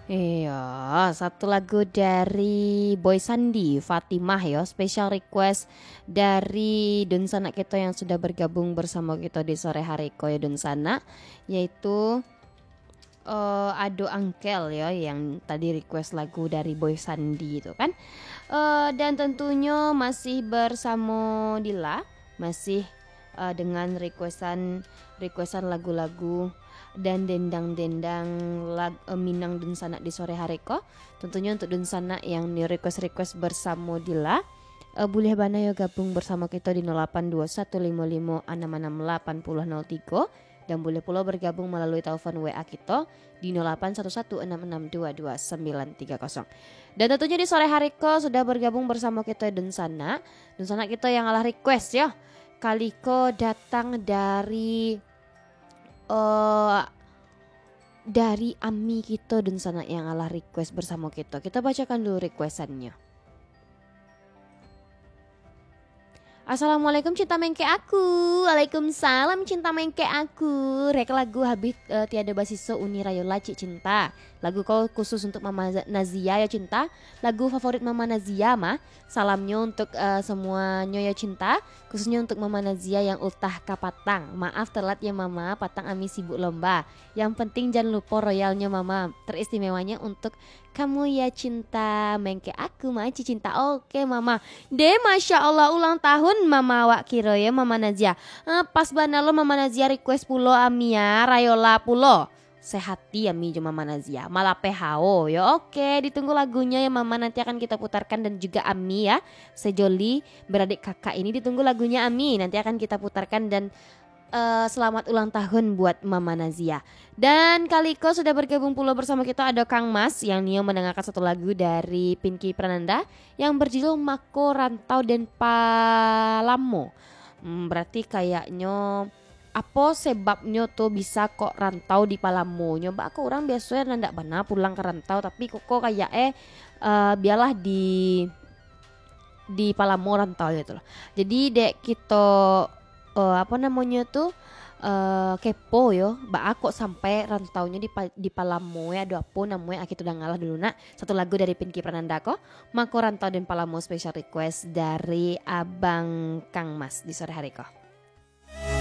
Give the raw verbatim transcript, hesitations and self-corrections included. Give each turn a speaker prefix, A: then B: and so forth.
A: Iya, satu lagu dari Boy Sandi, Fatimah ya, special request dari Dunsana kita yang sudah bergabung bersama kita di sore hari ko ya Dunsana, yaitu eh, Ado Angkel ya yang tadi request lagu dari Boy Sandi itu kan. Eh, dan tentunya masih bersama Dila, masih eh, dengan requestan requestan lagu-lagu dan dendang-dendang lag, eh, Minang Dunsana di sore hari kok. Tentunya untuk Dunsana yang di request-request bersama Dila, eh, boleh bana ya gabung bersama kita di nol delapan dua satu lima lima enam enam delapan nol nol tiga dan boleh pula bergabung melalui telepon W A kita di nol delapan satu satu enam enam dua dua sembilan tiga nol. Dan tentunya di sore hari ko sudah bergabung bersama kita Dunsana. Dunsana kita yang alah request ya. Kaliko datang dari uh, dari Ami kita dan sana yang alah request bersama kita. Kita bacakan dulu requestannya. Assalamualaikum cinta mengke aku. Waalaikumsalam cinta mengke aku. Rek lagu habis uh, tiada basiso Uni Rayola Cik Cinta. Lagu kau khusus untuk Mama Nazia ya cinta. Lagu favorit Mama Nazia mah. Salamnya untuk uh, semuanya ya cinta. Khususnya untuk Mama Nazia yang ultah kapatang. Maaf telat ya Mama, patang Ami sibuk lomba. Yang penting jangan lupa royalnya Mama. Teristimewanya untuk kamu ya cinta mengke aku mah Cik Cinta. Oke Mama. De Masya Allah ulang tahun Mama Wak Kiro ya Mama Nazia. Eh, pas bana lo Mama Nazia request pulo Amia Rayola pulo. Sehati Ami jo Mama Nazia. Malah P H O ya. Oke ditunggu lagunya ya Mama, nanti akan kita putarkan. Dan juga Ami ya, sejoli beradik kakak ini ditunggu lagunya Ami. Nanti akan kita putarkan dan Uh, selamat ulang tahun buat Mama Nazia. Dan Kaliko sudah bergabung pula bersama kita, ada Kang Mas yang Nio mendengarkan satu lagu dari Pinky Prananda yang berjudul Mako Rantau dan Palamo. hmm, Berarti kayaknya apa sebabnya tuh bisa kok rantau di Palamo. Nyoba aku orang biasanya nanda bana pulang ke rantau, tapi kok, kok kayak eh uh, biarlah di di Palamo rantau gitu loh. Jadi dek kita uh, apa namanya tuh uh, kepo yo, ba kok sampai rantaunya di di Palamo ya, ada apa namanya aku udah ngalah dulu nak. Satu lagu dari Pinky Prananda kok, Mako Rantau dan Palamo special request dari Abang Kang Mas di sore hari kok.